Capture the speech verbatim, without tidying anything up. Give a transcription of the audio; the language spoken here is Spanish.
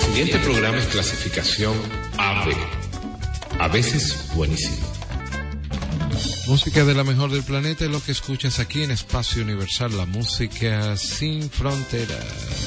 siguiente programa es clasificación A B. A veces buenísimo. Música de la mejor del planeta es lo que escuchas aquí en Espacio Universal, la música sin fronteras.